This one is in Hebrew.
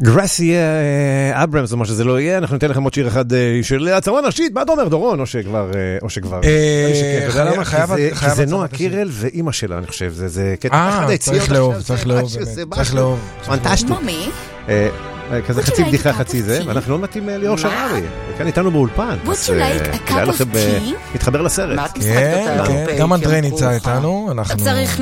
גרסיה אברמס, או מה שזה לא יהיה, אנחנו ניתן לכם עוד שיר אחד של הצהרה נשית, מה אתה אומר, דורון, או שכבר... כי זה נועה קירל ואימא שלה, אני חושב, זה קטע אחד היציאות עכשיו, צריך לאהוב. פנטסטי. כזה חצי בדיחה, חצי זה, ואנחנו לא מתאים ליאור שררי, וכאן איתנו באולפן, אז כדאי לכם להתחבר לסרט. כן, גם אנדרי נמצא איתנו, אנחנו...